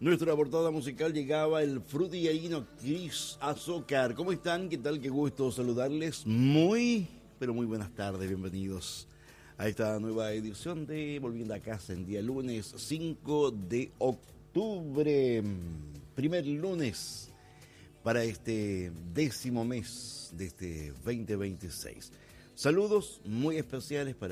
Nuestra portada musical llegaba el frutillaíno Cris Azúcar. ¿Cómo están? ¿Qué tal? Qué gusto saludarles. Pero muy buenas tardes. Bienvenidos a esta nueva edición de Volviendo a Casa en día lunes 5 de octubre. Primer lunes para este 10º mes de este 2026. Saludos muy especiales para